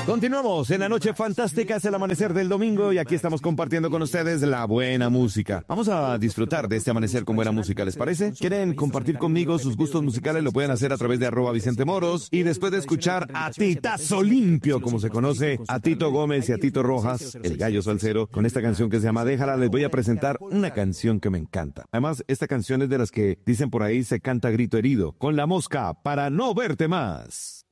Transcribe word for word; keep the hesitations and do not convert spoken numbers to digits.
Continuamos en la noche fantástica, es el amanecer del domingo y aquí estamos compartiendo con ustedes la buena música. Vamos a disfrutar de este amanecer con buena música, ¿les parece? ¿Quieren compartir conmigo sus gustos musicales? Lo pueden hacer a través de arroba Vicente Moros y después de escuchar a Titazo Limpio, como se conoce, a Tito Gómez y a Tito Rojas, el gallo salsero, con esta canción que se llama Déjala, les voy a presentar una canción que me encanta. Además, esta canción es de las que dicen por ahí se canta grito herido, con La Mosca, Para No Verte Más.